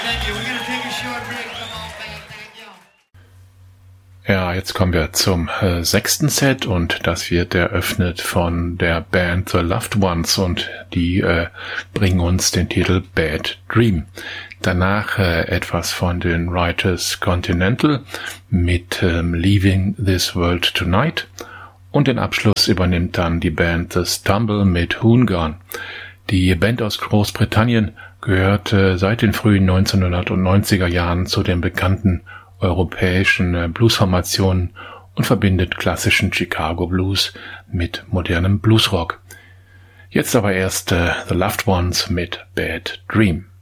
Ja, jetzt kommen wir zum 6. Set und das wird eröffnet von der Band The Loved Ones und die bringen uns den Titel Bad Dream. Danach etwas von den Writers Continental mit Leaving This World Tonight und den Abschluss übernimmt dann die Band The Stumble mit Hoongan. Die Band aus Großbritannien gehört seit den frühen 1990er Jahren zu den bekannten europäischen Bluesformationen und verbindet klassischen Chicago Blues mit modernem Bluesrock. Jetzt aber erst The Loved Ones mit Bad Dream.